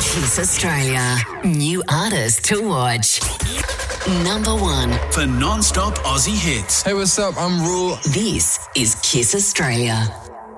Kiss Australia. New artist to watch. Number 1. For non-stop Aussie hits. Hey, what's up? I'm Rule. This is Kiss Australia.